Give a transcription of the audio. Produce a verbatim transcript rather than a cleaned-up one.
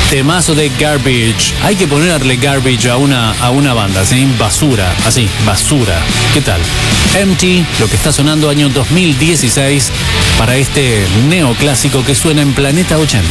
Temazo de Garbage. Hay que ponerle Garbage a una, a una banda, ¿sí? Basura, así, basura. ¿Qué tal? Empty, lo que está sonando año dos mil dieciséis para este neoclásico que suena en Planeta ochenta.